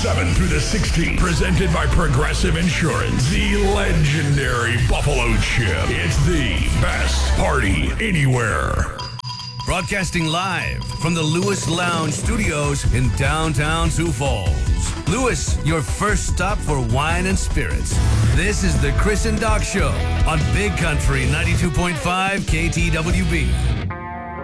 7th through the 16th. Presented by Progressive Insurance. The legendary Buffalo Chip. It's the best party anywhere. Broadcasting live from the Lewis Lounge Studios in downtown Sioux Falls. Lewis, your first stop for wine and spirits. This is the Chris and Doc Show on Big Country 92.5 KTWB.